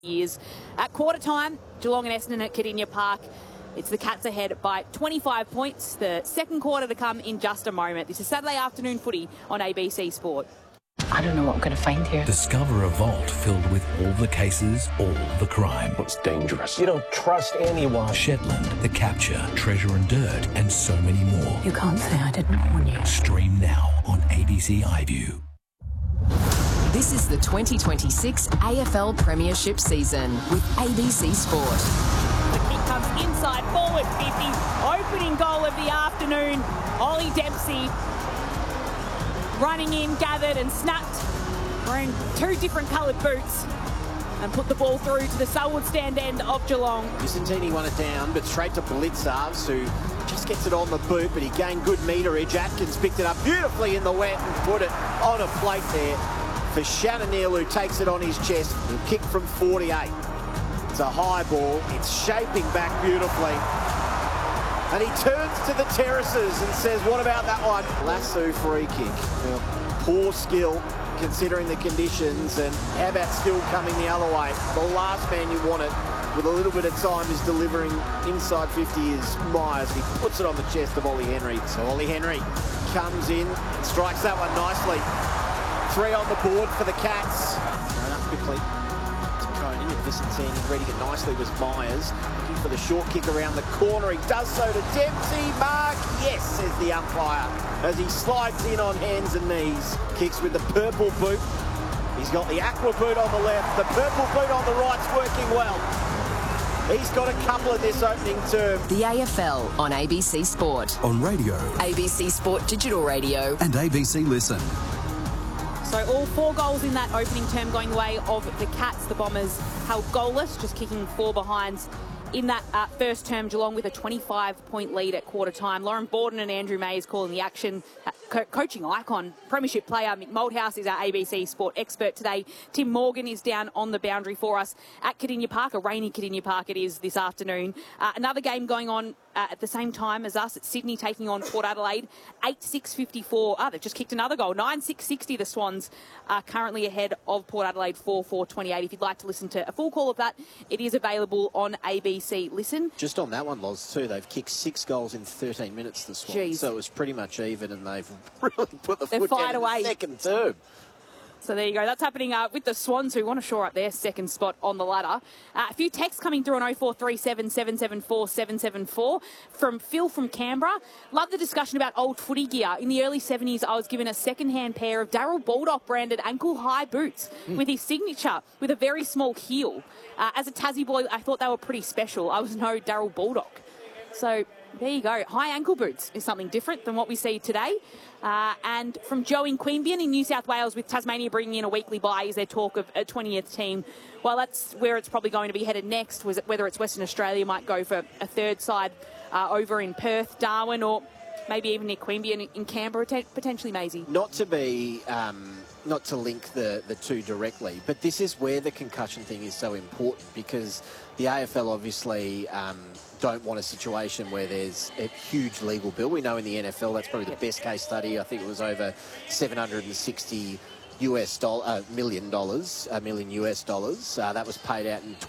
years. At quarter time, Geelong and Essendon at Kardinia Park. It's the Cats ahead by 25 points. The second quarter to come in just a moment. This is Saturday afternoon footy on ABC Sport. I don't know what I'm going to find here. Discover a vault filled with all the cases, all the crime. It's dangerous. You don't trust anyone. Shetland, The Capture, Treasure and Dirt, and so many more. You can't say I didn't warn you. Stream now on ABC iView. This is the 2026 AFL Premiership season with ABC Sport. The kick comes inside, forward 50. Opening goal of the afternoon. Ollie Dempsey running in, gathered and snapped. Wearing two different coloured boots. And put the ball through to the Selwood stand end of Geelong. Vicentini won it down, but straight to Blicavs, who just gets it on the boot, but he gained good meterage. Atkins picked it up beautifully in the wet and put it on a plate there for Shannon Neal, who takes it on his chest and kicked from 48. It's a high ball. It's shaping back beautifully. And he turns to the terraces and says, what about that one? Lasso free kick. Now, poor skill considering the conditions, and how about skill coming the other way? The last man you want it with a little bit of time is delivering inside 50 is Myers. He puts it on the chest of Ollie Henry. So Ollie Henry comes in and strikes that one nicely. 3 on the board for the Cats. Thrown up quickly to Conan. Vicentini reading it nicely was Myers. Looking for the short kick around the corner. He does so to Dempsey. Mark, yes, says the umpire, as he slides in on hands and knees. Kicks with the purple boot. He's got the aqua boot on the left. The purple boot on the right's working well. He's got a couple of this opening term. The AFL on ABC Sport. On radio. ABC Sport Digital Radio. And ABC Listen. So all 4 goals in that opening term going the way of the Cats. The Bombers held goalless, just kicking 4 behinds in that first term. Geelong with a 25-point lead at quarter time. Lauren Borden and Andrew Mays calling the action. Coaching icon, premiership player Mick Moldhouse is our ABC Sport expert today. Tim Morgan is down on the boundary for us at Kardinia Park, a rainy Kardinia Park it is this afternoon. Another game going on at the same time as us at Sydney taking on Port Adelaide. 8-6-54. They've just kicked another goal. 9-6-60 the Swans are currently ahead of Port Adelaide 4-4-28. If you'd like to listen to a full call of that, it is available on ABC Listen. Just on that one, Loz, too, they've kicked 6 goals in 13 minutes, the Swans. Jeez. So it was pretty much even, and they've really put the They've foot fired down away. in the second term. So there you go. That's happening with the Swans, who want to shore up their second spot on the ladder. A few texts coming through on 0437 774 774 from Phil from Canberra. Love the discussion about old footy gear. In the early 70s, I was given a second-hand pair of Darryl Baldock branded ankle-high boots with his signature with a very small heel. As a Tassie boy, I thought they were pretty special. I was no Darryl Baldock. So there you go. High ankle boots is something different than what we see today. And from Joe in Queanbeyan in New South Wales, with Tasmania bringing in a weekly bye, is there talk of a 20th team? Well, that's where it's probably going to be headed next, whether it's Western Australia might go for a third side over in Perth, Darwin, or maybe even near Queanbeyan in Canberra, potentially, Maisie. Not to be... not to link the two directly, but this is where the concussion thing is so important, because the AFL obviously don't want a situation where there's a huge legal bill. We know in the NFL that's probably the best case study. I think it was over $760 million US dollars. That was paid out in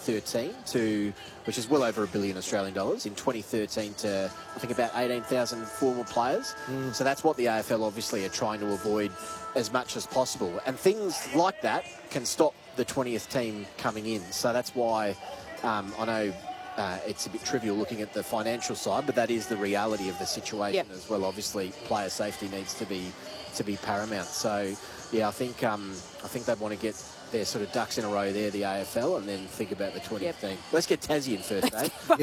2013 which is well over $1 billion Australian dollars, in 2013 to, I think, about 18,000 former players. So that's what the AFL obviously are trying to avoid as much as possible. And things like that can stop the 20th team coming in. So that's why I know it's a bit trivial looking at the financial side, but that is the reality of the situation as well. Obviously, player safety needs to be paramount. So, yeah, I think they'd want to get their sort of ducks in a row there, the AFL, and then think about the 20th team. Let's get Tassie in first,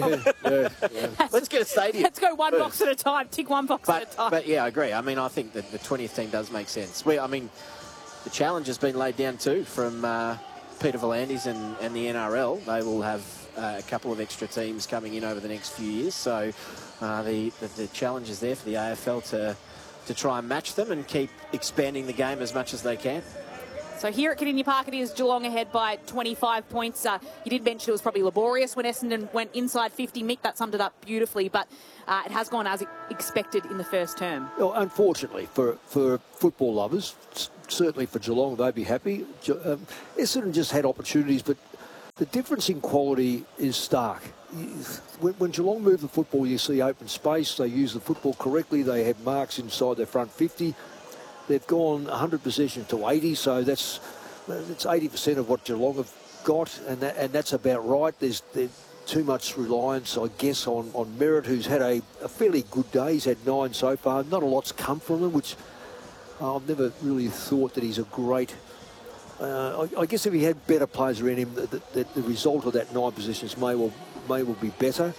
eh? Let's get a stadium. Let's go one box at a time. Tick one box at a time. But, yeah, I agree. I mean, I think that the 20th team does make sense. The challenge has been laid down too from Peter V'landys and the NRL. They will have a couple of extra teams coming in over the next few years. So the challenge is there for the AFL to try and match them and keep expanding the game as much as they can. So here at Kardinia Park, it is Geelong ahead by 25 points. You did mention it was probably laborious when Essendon went inside 50. Mick, that summed it up beautifully, but it has gone as expected in the first term. Well, unfortunately, for football lovers, certainly for Geelong, they'd be happy. Essendon just had opportunities, but The difference in quality is stark. When Geelong move the football, you see open space. They use the football correctly. They have marks inside their front 50. They've gone 100 possessions to 80, so that's 80% of what Geelong have got, and that's about right. There's too much reliance, I guess, on Merritt, who's had a fairly good day. He's had 9 so far. Not a lot's come from him, which I've never really thought that he's a great... I guess if he had better players around him, the result of that 9 positions may well be better.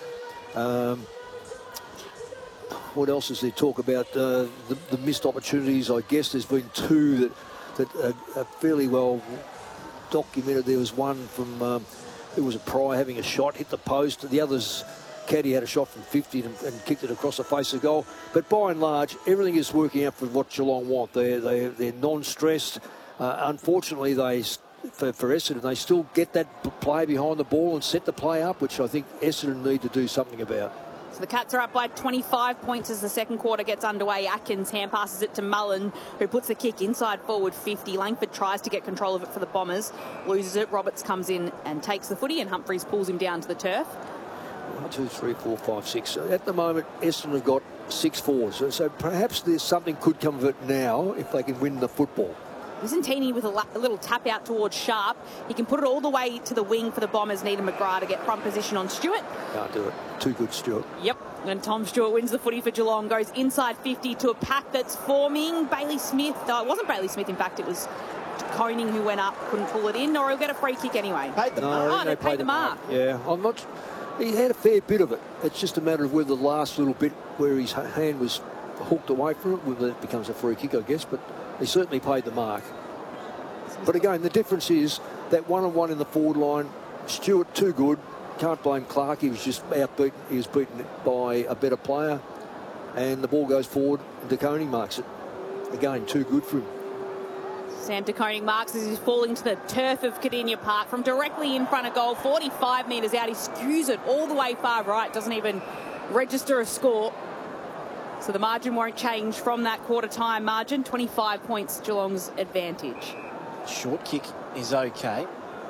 What else is there talk about? The missed opportunities, I guess. There's been 2 that are fairly well documented. There was one from... It was a Pry having a shot, hit the post. The others, Caddy had a shot from 50 and kicked it across the face of goal. But by and large, everything is working out for what Geelong want. They're non-stressed. Unfortunately, for Essendon, they still get that play behind the ball and set the play up, which I think Essendon need to do something about. So the Cats are up by 25 points as the second quarter gets underway. Atkins hand passes it to Mullen, who puts the kick inside forward 50. Langford tries to get control of it for the Bombers, loses it. Roberts comes in and takes the footy, and Humphreys pulls him down to the turf. 1, 2, 3, 4, 5, 6. So at the moment, Essendon have got 6 fours. So perhaps there's something could come of it now if they can win the football. Visentini with a little tap out towards Sharp. He can put it all the way to the wing for the Bombers. Needham McGrath to get front position on Stewart. Can't do it. Too good, Stewart. Yep. And Tom Stewart wins the footy for Geelong. Goes inside 50 to a pack that's forming. Bailey Smith. It wasn't Bailey Smith, in fact. It was Koning who went up. Couldn't pull it in. Or he'll get a free kick anyway. Paid the mark. They paid the mark. Yeah. I'm not... He had a fair bit of it. It's just a matter of whether the last little bit where his hand was hooked away from it, whether it becomes a free kick, I guess. But he certainly paid the mark. But again, the difference is that 1-on-1 in the forward line, Stewart too good. Can't blame Clark. He was just outbeaten. He was beaten by a better player. And the ball goes forward. De Koning marks it. Again, too good for him. Sam De Koning marks as he's falling to the turf of Kardinia Park from directly in front of goal, 45 metres out. He skews it all the way far right. Doesn't even register a score. So the margin won't change from that quarter-time margin. 25 points, Geelong's advantage. Short kick is okay.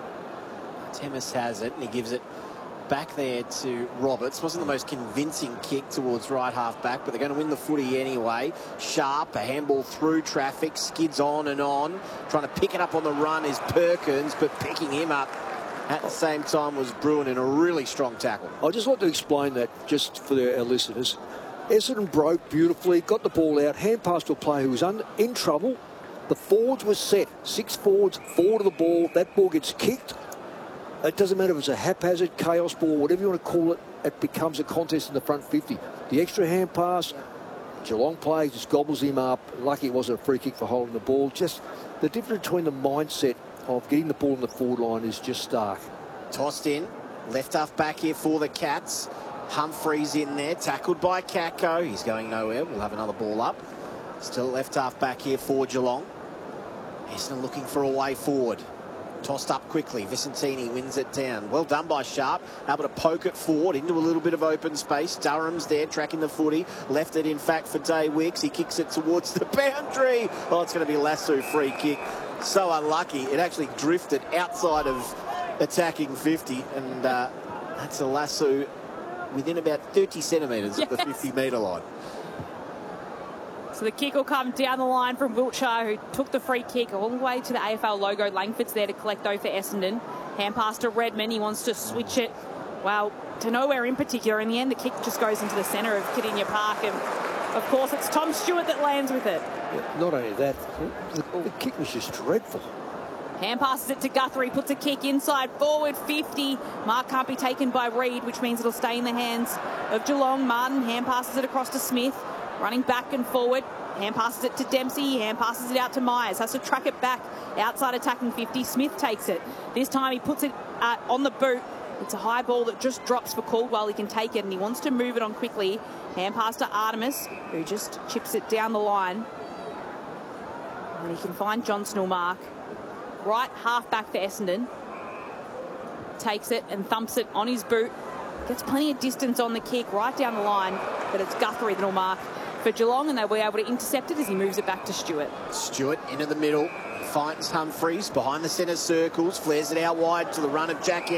Temis has it, and he gives it back there to Roberts. Wasn't the most convincing kick towards right half back, but they're going to win the footy anyway. Sharp, a handball through traffic, skids on and on. Trying to pick it up on the run is Perkins, but picking him up at the same time was Bruin in a really strong tackle. I just want to explain that just for our listeners. Essendon broke beautifully, got the ball out, hand pass to a player who was in trouble. The forwards were set. 6 forwards, 4 to the ball. That ball gets kicked. It doesn't matter if it's a haphazard chaos ball, whatever you want to call it, it becomes a contest in the front 50. The extra hand pass, Geelong player just gobbles him up. Lucky it wasn't a free kick for holding the ball. Just the difference between the mindset of getting the ball in the forward line is just stark. Tossed in. Left half back here for the Cats. Humphreys in there. Tackled by Kako. He's going nowhere. We'll have another ball up. Still left half back here for Geelong. Essendon looking for a way forward. Tossed up quickly. Visentini wins it down. Well done by Sharp. Able to poke it forward into a little bit of open space. Durham's there tracking the footy. Left it, in fact, for Day Wicks. He kicks it towards the boundary. Oh, it's going to be a Lasso free kick. So unlucky. It actually drifted outside of attacking 50. And that's a Lasso within about 30 centimetres of the 50-metre line. So the kick will come down the line from Wiltshire, who took the free kick all the way to the AFL logo. Langford's there to collect, though, for Essendon. Hand pass to Redmond. He wants to switch it, well, to nowhere in particular. In the end, the kick just goes into the centre of Kardinia Park. And, of course, it's Tom Stewart that lands with it. Yeah, not only that, the kick was just dreadful. Hand passes it to Guthrie, puts a kick inside forward 50. Mark can't be taken by Reid, which means it'll stay in the hands of Geelong. Martin hand passes it across to Smith. Running back and forward, hand passes it to Dempsey, hand passes it out to Myers, has to track it back outside attacking 50. Smith takes it. This time he puts it on the boot. It's a high ball that just drops for Caldwell. He can take it and he wants to move it on quickly. Hand pass to Artemis, who just chips it down the line. And he can find Johnston or Mark. Right half back for Essendon. Takes it and thumps it on his boot. Gets plenty of distance on the kick right down the line, but it's Guthrie that'll mark for Geelong, and they'll be able to intercept it as he moves it back to Stewart. Stewart into the middle, finds Humphreys behind the centre circles, flares it out wide to the run of Jack